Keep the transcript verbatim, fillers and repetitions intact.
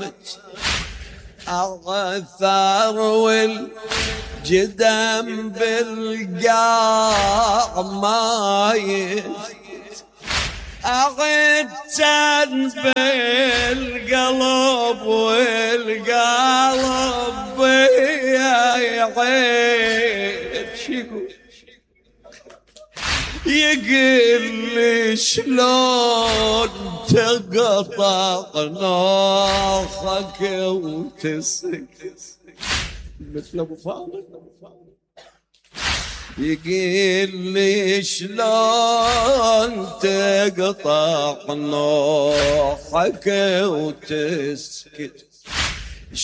أغثر والجدم بالقاع ما يثبت أغتن بالقلب والقلب يعيد شيقول يقل لي شلون تقطع ناخك وتسكت مثل ابو فاضل يقل لي شلون تقطع ناخك وتسكت